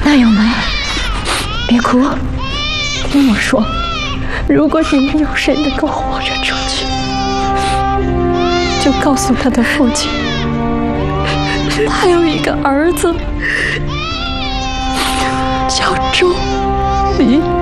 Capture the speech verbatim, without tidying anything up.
大友梅，别哭，听我说，如果你们有谁能够活着出去，就告诉他的父亲，他有一个儿子，叫周离。